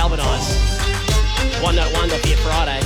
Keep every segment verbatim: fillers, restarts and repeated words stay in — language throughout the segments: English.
Galvanise. One Note Wonder for your Friday.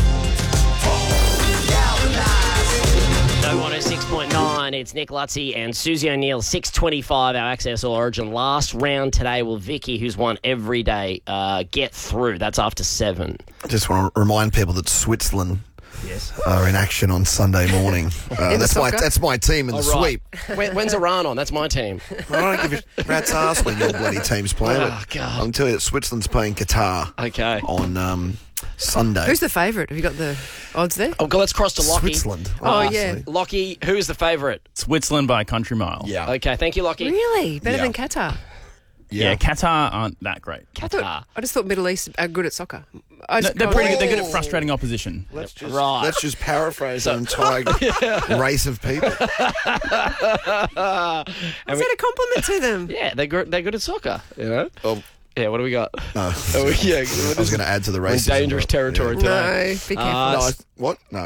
No one oh six point nine. It's Nick Lutzy and Susie O'Neill. six twenty-five, our Access All Origin. Last round today will Vicky, who's won every day, uh, get through. That's after seven. I just want to remind people that Switzerland Yes. are in action on Sunday morning. Uh, that's my soccer? that's my team in Oh, the right. sweep. When, when's Iran on? That's my team. I don't give a rat's ass when your bloody team's playing. Oh, God. I'm telling you that Switzerland's playing Qatar Okay. on um, Sunday. Who's the favourite? Have you got the odds there? Oh, God, let's cross to Lockie. Switzerland. Oh, obviously. yeah. Lockie, who's the favourite? Switzerland by a country mile. Yeah. Okay, thank you, Lockie. Really? Better Yeah. than Qatar? Yeah, Qatar aren't that great. I, thought, Qatar. I just thought Middle East are good at soccer. I No, just- they're oh, pretty no. good. They're good at frustrating opposition. Let's just, Right. let's just paraphrase an entire race of people. Is that a compliment to them? Yeah, they're good, they're good at soccer, you know? Oh, Yeah, what do we got? no. Oh, yeah, I was going to add to the we're in racism. dangerous but- territory yeah. today. No, be careful. Uh, No, I, what? No.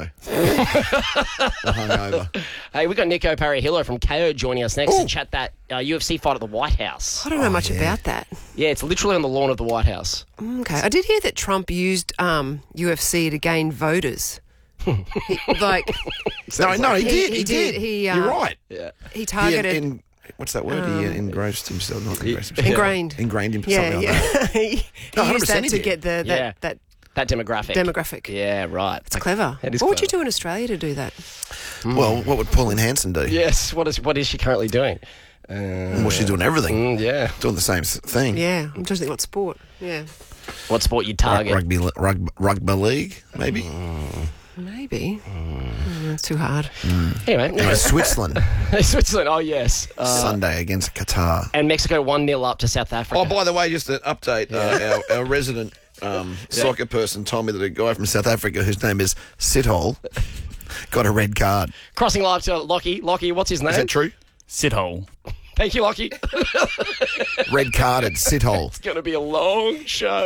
I'm hungover. Hey, we got Nico Parahillo from K O joining us next Ooh. to chat that uh, U F C fight at the White House. I don't know much yeah. about that. Yeah, it's literally on the lawn of the White House. Okay. I did hear that Trump used um, U F C to gain voters. He- like, No, no, he, He- did. he He, did. did. He, uh, You're right. Yeah. he He targeted... en- en- what's that word? he engrossed himself. Not engrossed himself. Ingrained. Ingrained himself. Yeah, something like that. yeah. he he No, used one hundred percent that he to did. get the, that, Yeah. that That demographic. demographic. Yeah, right. It's clever. It is What would you clever. do in Australia to do that? Well, what would Pauline Hanson do? Yes, what is what is she currently doing? Uh, Well, she's doing everything. mm, yeah. Doing the same s- thing. Yeah, I'm just thinking what sport. Yeah, What sport you Ru- target? Rugby, li- rug, rugby league, maybe. maybe. Mm, it's too hard. Anyway, Anyway, Switzerland, Switzerland, oh yes. Uh, Sunday against Qatar. and Mexico one nil up to South Africa. Oh, by the way, just an update. Uh, our, our resident um, soccer person told me that a guy from South Africa whose name is Sithole got a red card. Crossing live to Lockie. Lockie, what's his name? Is that true? Sithole. Thank you, Lockie. Red carded Sithole. It's going to be a long show.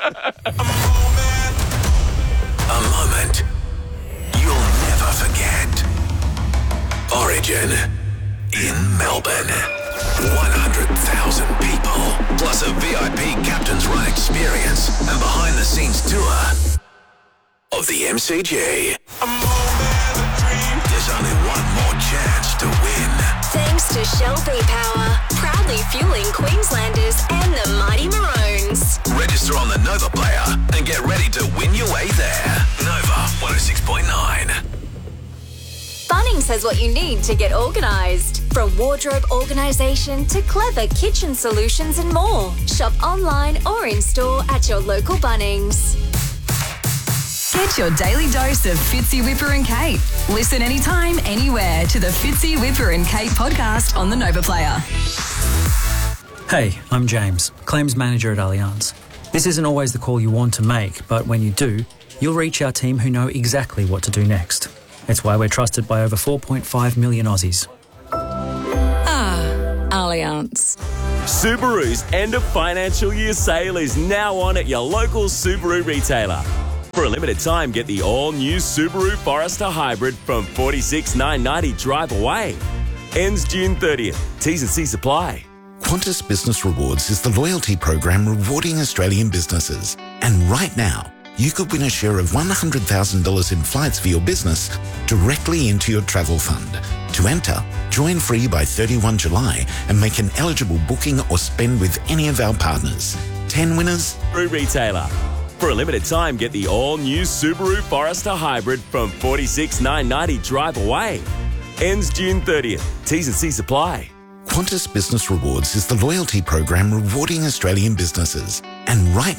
A moment you'll never forget. Origin in Melbourne. one hundred thousand people, plus a V I P Captain's Run experience and behind-the-scenes tour of the M C G. There's only one more chance to win. Thanks to Shell V-Power, proudly fueling Queenslanders and the Mighty Maroons. Register on the Nova Player and get ready to win your way there. Nova one oh six point nine. Bunnings has what you need to get organised. From wardrobe organisation to clever kitchen solutions and more. Shop online or in store at your local Bunnings. Get your daily dose of Fitzy, Whipper and Kate. Listen anytime, anywhere to the Fitzy, Whipper and Kate podcast on the Nova Player. Hey, I'm James, Claims Manager at Allianz. This isn't always the call you want to make, but when you do, you'll reach our team who know exactly what to do next. It's why we're trusted by over four point five million Aussies. Ah, Allianz. Subaru's end of financial year sale is now on at your local Subaru retailer. For a limited time, get the all-new Subaru Forester Hybrid from forty-six thousand nine hundred ninety drive away. Ends June thirtieth. T's and C's apply. Qantas Business Rewards is the loyalty program rewarding Australian businesses. And right now, you could win a share of one hundred thousand dollars in flights for your business directly into your travel fund. To enter, join free by thirty-first of July and make an eligible booking or spend with any of our partners. ten winners. Subaru retailer. For a limited time, get the all-new Subaru Forester Hybrid from forty-six thousand nine hundred ninety drive away. Ends June thirtieth. T's and C's apply. Qantas Business Rewards is the loyalty program rewarding Australian businesses. And right